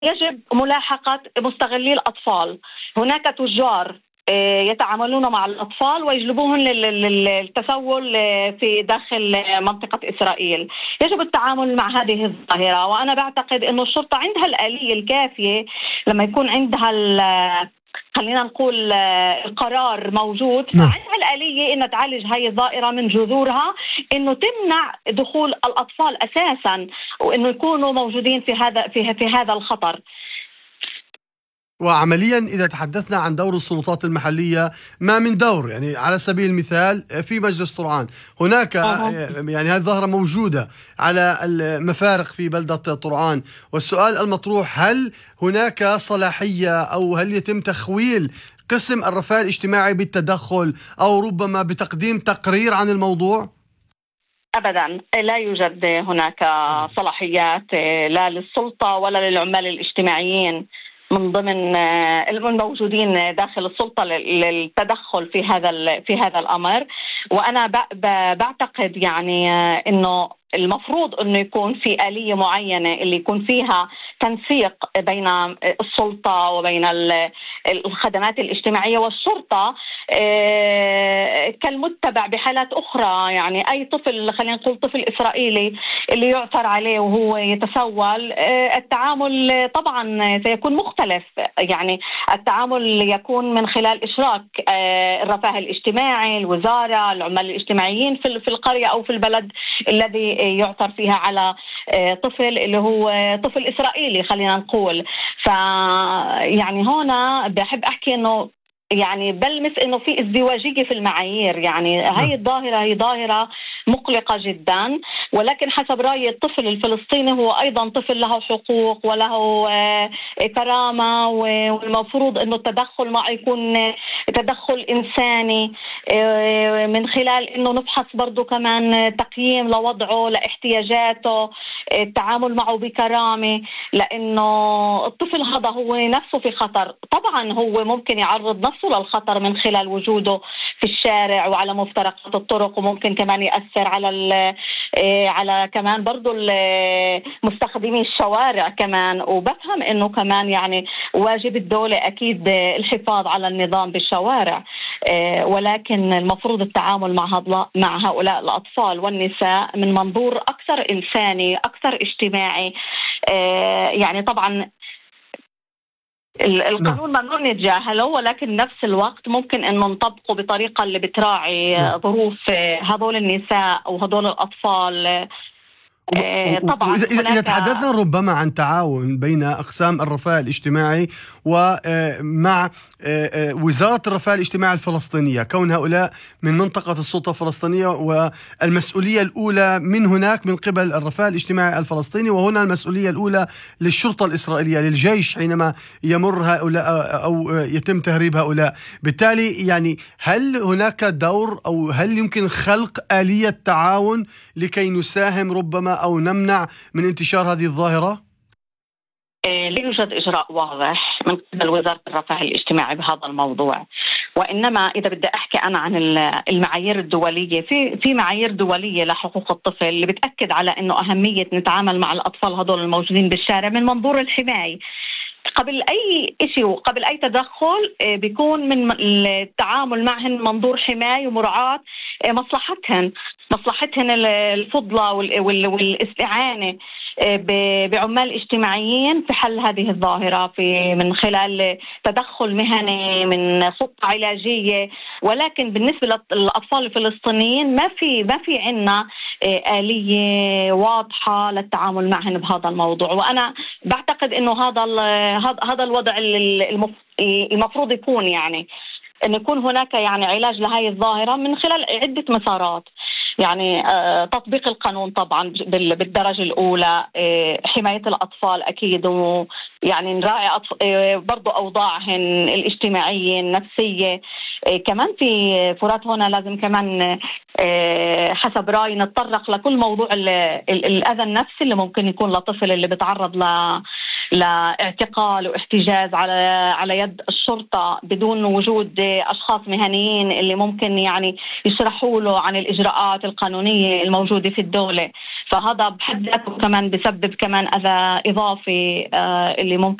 يجب ملاحقة مستغلي الأطفال. هناك تجار يتعاملون مع الأطفال ويجلبوهم للتسول في داخل منطقة إسرائيل. يجب التعامل مع هذه الظاهرة، وأنا بعتقد أن الشرطة عندها الآلية الكافية لما يكون عندها خلينا نقول القرار موجود، فعندها الآلية إن تعالج هاي الظاهرة من جذورها، إنه تمنع دخول الأطفال أساسا، وإنه يكونوا موجودين في هذا الخطر. وعمليا إذا تحدثنا عن دور السلطات المحلية، ما من دور؟ يعني على سبيل المثال في مجلس طرعان هناك يعني هذه الظاهرة موجودة على المفارق في بلدة طرعان، والسؤال المطروح: هل هناك صلاحية أو هل يتم تخويل قسم الرفاه الاجتماعي بالتدخل أو ربما بتقديم تقرير عن الموضوع؟ أبدا لا يوجد هناك صلاحيات لا للسلطة ولا للعمال الاجتماعيين من ضمن الموجودين داخل السلطة للتدخل في هذا الأمر. وأنا بعتقد يعني إنه المفروض إنه يكون في آلية معينة اللي يكون فيها تنسيق بين السلطة وبين الخدمات الاجتماعية والشرطة كالمتبع بحالات أخرى. يعني أي طفل، خلينا نقول طفل إسرائيلي اللي يعثر عليه وهو يتسول، التعامل طبعا سيكون مختلف. يعني التعامل يكون من خلال إشراك الرفاه الاجتماعي، الوزارة، العمال الاجتماعيين في القرية أو في البلد الذي يعثر فيها على طفل اللي هو طفل إسرائيلي خلينا نقول. يعني هنا بحب أحكي إنه يعني بلمس إنه في ازدواجية في المعايير. يعني هاي الظاهرة هي ظاهرة مقلقة جدا، ولكن حسب رأي الطفل الفلسطيني هو أيضا طفل له حقوق وله كرامة، والمفروض أنه التدخل معه يكون تدخل إنساني من خلال أنه نفحص برضو كمان تقييم لوضعه لاحتياجاته، التعامل معه بكرامة، لأنه الطفل هذا هو نفسه في خطر. طبعا هو ممكن يعرض نفسه للخطر من خلال وجوده في الشارع وعلى مفترقات الطرق، وممكن كمان يأثر على كمان برضو مستخدمي الشوارع كمان. وبفهم انه كمان يعني واجب الدولة اكيد الحفاظ على النظام بالشوارع، ولكن المفروض التعامل مع هؤلاء الأطفال والنساء من منظور أكثر إنساني، أكثر اجتماعي. يعني طبعا القانون ممنوع نتجاهله، ولكن نفس الوقت ممكن انه نطبقه بطريقة اللي بتراعي ظروف هذول النساء او هذول الأطفال. طبعا إذا تحدثنا ربما عن تعاون بين أقسام الرفاه الاجتماعي ومع وزارة الرفاه الاجتماعي الفلسطينية، كون هؤلاء من منطقة السلطة الفلسطينية والمسؤولية الأولى من هناك من قبل الرفاه الاجتماعي الفلسطيني، وهنا المسؤولية الأولى للشرطة الإسرائيلية للجيش حينما يمر هؤلاء أو يتم تهريب هؤلاء. بالتالي يعني هل هناك دور أو هل يمكن خلق آلية تعاون لكي نساهم ربما أو نمنع من انتشار هذه الظاهرة؟ لا يوجد إجراء واضح من قبل وزارة الرفاه الاجتماعي بهذا الموضوع، وإنما إذا بدي أحكي أنا عن المعايير الدولية، في معايير دولية لحقوق الطفل اللي بتأكد على إنه أهمية نتعامل مع الأطفال هذول الموجودين بالشارع من منظور الحماية. قبل أي شيء وقبل أي تدخل بيكون من التعامل معهن منظور حماية ومراعاة مصلحتهن الفضلى والاستعانة بعمال اجتماعيين في حل هذه الظاهرة من خلال تدخل مهني من خطة علاجية. ولكن بالنسبة للأطفال الفلسطينيين ما في عنا آلية واضحة للتعامل معهم بهذا الموضوع. وأنا بعتقد إنه هذا الوضع المفروض يكون يعني أن يكون هناك يعني علاج لهذه الظاهرة من خلال عدة مسارات. يعني تطبيق القانون طبعا بالدرجة الأولى، حماية الأطفال أكيد، ويعني نراعي برضو أوضاعهن الاجتماعية النفسية. كمان في فرات هنا لازم كمان حسب رأيي نتطرق لكل موضوع الأذى النفسي اللي ممكن يكون لطفل اللي بتعرض لاعتقال واحتجاز على يد الشرطة بدون وجود أشخاص مهنيين اللي ممكن يعني يشرحوا له عن الإجراءات القانونية الموجودة في الدولة. فهذا بحد ذاته كمان بسبب كمان أذى إضافي اللي ممكن